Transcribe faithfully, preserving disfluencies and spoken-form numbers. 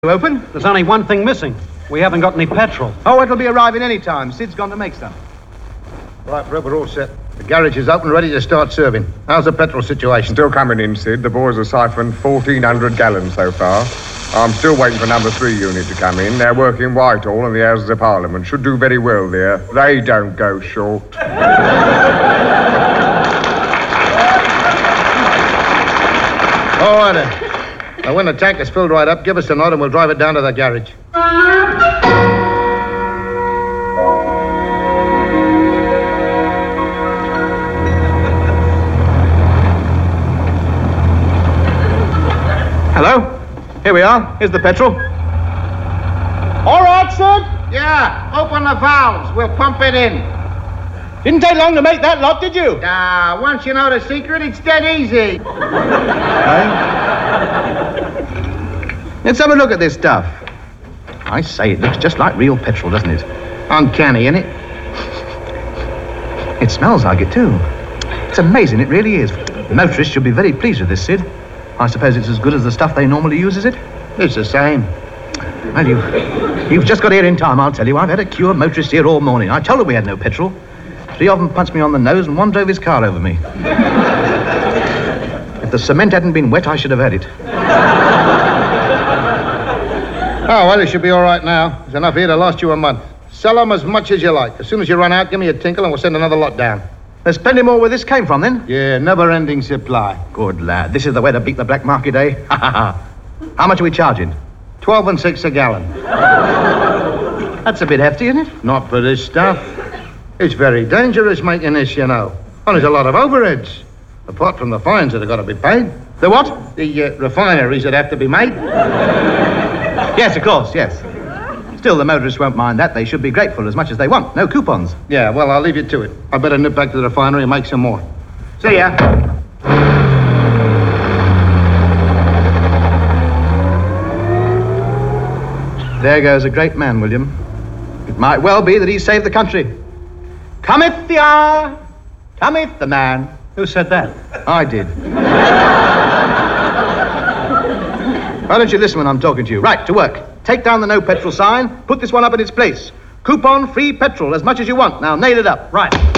Open? There's only one thing missing. We haven't got any petrol. Oh, it'll be arriving any time. Sid's gone to make some. Right, Fred, we're all set. The garage is open, ready to start serving. How's the petrol situation? Still coming in, Sid. The boys have siphoned fourteen hundred gallons so far. I'm still waiting for number three unit to come in. They're working Whitehall and the Houses of Parliament. Should do very well there. They don't go short. All right, then. Now, when the tank is filled right up, give us a nod and we'll drive it down to the garage. Hello? Here we are. Here's the petrol. All right, Sid? Yeah, open the valves. We'll pump it in. Didn't take long to make that lot, did you? Ah, once you know the secret, it's dead easy. Let's have a look at this stuff. I say, it looks just like real petrol, doesn't it? Uncanny, innit? It smells like it, too. It's amazing, it really is. Motorists should be very pleased with this, Sid. I suppose it's as good as the stuff they normally use, is it? It's the same. Well, you, you've just got here in time, I'll tell you. I've had a queue of motorists here all morning. I told them we had no petrol. Three of them punched me on the nose and one drove his car over me. If the cement hadn't been wet, I should have had it. Oh, well, it should be all right now. There's enough here to last you a month. Sell them as much as you like. As soon as you run out, give me a tinkle and we'll send another lot down. There's plenty more where this came from, then? Yeah, never-ending supply. Good lad. This is the way to beat the black market, eh? How much are we charging? Twelve and six a gallon. That's a bit hefty, isn't it? Not for this stuff. It's very dangerous making this, you know. And there's a lot of overheads. Apart from the fines that have got to be paid. The what? The uh, refineries that have to be made. Yes, of course, yes. Still, the motorists won't mind that. They should be grateful as much as they want. No coupons. Yeah, well, I'll leave you to it. I better nip back to the refinery and make some more. See ya. There goes a great man, William. It might well be that he saved the country. Cometh the hour, cometh the man. Who said that? I did. Why don't you listen when I'm talking to you? Right, to work. Take down the no petrol sign, put this one up in its place. Coupon free petrol as much as you want. Now, nail it up. Right.